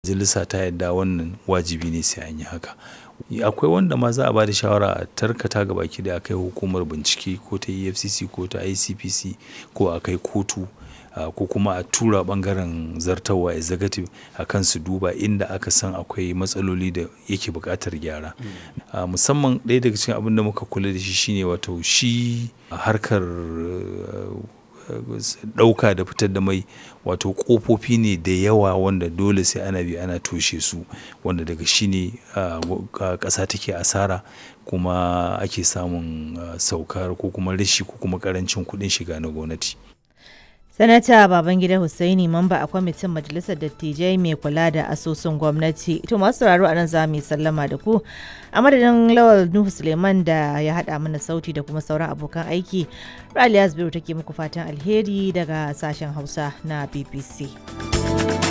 majalisa ta yadda wannan wajibi ne sai an yi haka. Akwai wanda ma za a ba da shawara a tarkata gabaki ɗaya a kai hukumar bincike ko ta EFCC ko ta ICPC ko a kai kotu ko kuma a tura ɓangaren zartarwa executive a kan su duba inda aka san akwai matsaloli da yake buƙatar gyara. Musamman ɗaya daga cikin abin da muka kula da shi shine wato shi harkar ɗauka da fitar da mai wato ƙofofi ne da yawa wanda dole sai ana bi ana toshe su wanda daga shi ne ƙasa take asara kuma ake samun saukar ko kuma rashi ko kuma ƙarancin kuɗin shiga na gwamnati. Sanata Babangida Hussaini mamba a kwamitin Majalisar Dattijai mai kula da asusun gwamnati. To masu sauraro a nan za mu yi sallama da ku. A madadin Lawal Nuhu Suleiman da ya haɗa mana sauti da kuma sauran abokan aiki. Raliya Zubairu take muku fatan alheri daga sashen Hausa na BBC.